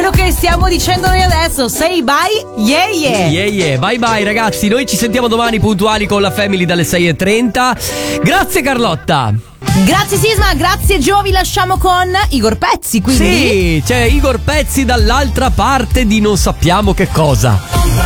quello che stiamo dicendo noi adesso. Say bye, yeah yeah. Yeah yeah, bye bye ragazzi. Noi ci sentiamo domani puntuali con la Family dalle 6:30. Grazie Carlotta. Grazie Sisma, grazie Gio, vi lasciamo con Igor Pezzi, quindi. Sì, c'è Igor Pezzi dall'altra parte di non sappiamo che cosa.